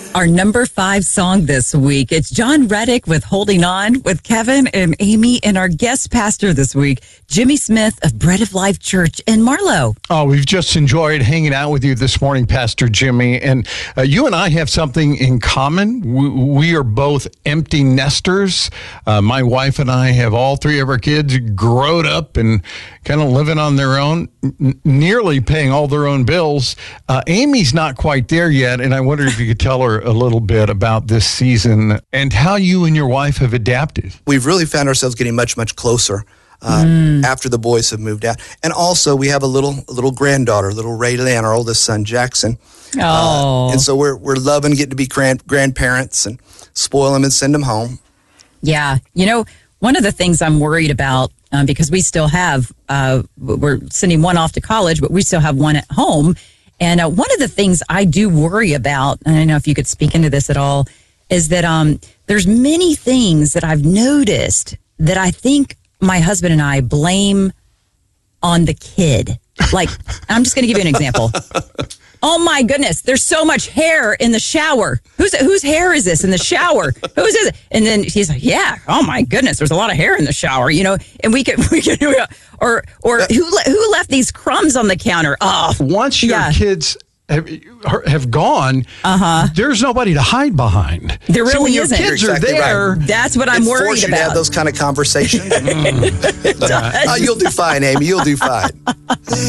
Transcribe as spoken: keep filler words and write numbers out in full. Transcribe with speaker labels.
Speaker 1: Our number five song this week. It's John Reddick with Holding On with Kevin and Amy, and our guest pastor this week, Jimmy Smith of Bread of Life Church in Marlow.
Speaker 2: Oh, we've just enjoyed hanging out with you this morning, Pastor Jimmy. And uh, you and I have something in common. We, we are both empty nesters. Uh, my wife and I have all three of our kids grown up and kind of living on their own, n- nearly paying all their own bills. Uh, Amy's not quite there yet, and I wondered if you could tell her a little bit about this season and how you and your wife have adapted.
Speaker 3: We've really found ourselves getting much, much closer uh, mm. after the boys have moved out. And also, we have a little a little granddaughter, little Raylan, our oldest son, Jackson.
Speaker 1: Oh.
Speaker 3: Uh, and so we're we're loving getting to be grand, grandparents and spoil them and send them home.
Speaker 1: Yeah. You know, one of the things I'm worried about, um, because we still have, uh, we're sending one off to college, but we still have one at home. And uh, one of the things I do worry about, and I don't know if you could speak into this at all, is that um, there's many things that I've noticed that I think my husband and I blame on the kid. Like, I'm just going to give you an example. Oh my goodness, there's so much hair in the shower. Whose whose hair is this in the shower? Whose is it? And then he's like, yeah, oh my goodness, there's a lot of hair in the shower, you know. And we could we could or or who who left these crumbs on the counter? Oh,
Speaker 2: once your
Speaker 1: yeah.
Speaker 2: kids have, have gone, uh-huh. there's nobody to hide behind.
Speaker 1: There really
Speaker 2: so when
Speaker 1: isn't.
Speaker 2: Your kids
Speaker 3: You're exactly
Speaker 2: are there.
Speaker 3: Right.
Speaker 1: That's what I'm
Speaker 3: it
Speaker 1: worried
Speaker 3: force you
Speaker 1: about.
Speaker 3: to have those kind of conversations. mm. uh, you'll do fine, Amy. You'll do fine.